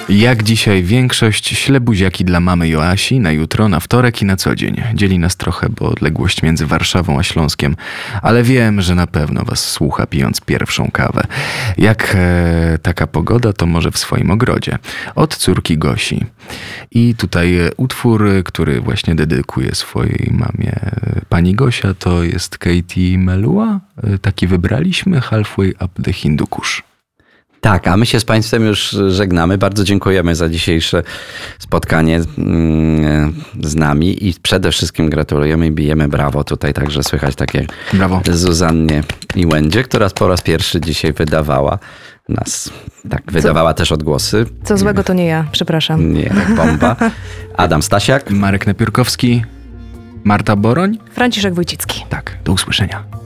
Jak dzisiaj większość, śle buziaki dla mamy Joasi na jutro, na wtorek i na co dzień. Dzieli nas trochę, bo odległość między Warszawą a Śląskiem, ale wiem, że na pewno was słucha pijąc pierwszą kawę. Jak taka pogoda, to może w swoim ogrodzie. Od córki Gosi. I tutaj utwór, który właśnie dedykuję swojej mamie. Pani Gosia to jest Katie Melua. Taki wybraliśmy, Halfway Up the Hindukusz. Tak, a my się z Państwem już żegnamy. Bardzo dziękujemy za dzisiejsze spotkanie z nami i przede wszystkim gratulujemy i bijemy brawo. Tutaj także słychać takie Brawo. Zuzannie i Łędzie, która po raz pierwszy dzisiaj wydawała nas. Tak, wydawała też odgłosy. Co złego to nie ja, przepraszam. Nie, jak bomba. Adam Stasiak. Marek Napiórkowski, Marta Boroń. Franciszek Wójcicki. Tak, do usłyszenia.